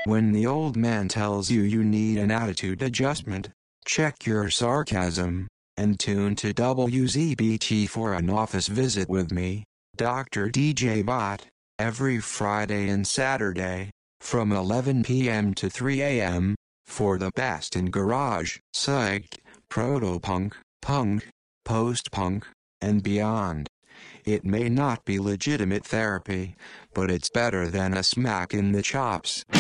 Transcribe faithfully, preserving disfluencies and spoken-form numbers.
When the old man tells you you need an attitude adjustment, check your sarcasm, and tune to W Z B T for an office visit with me, Doctor D J Bot, every Friday and Saturday, from eleven p m to three a m, for the best in garage, psych, proto-punk, punk, post-punk, and beyond. It may not be legitimate therapy, but it's better than a smack in the chops.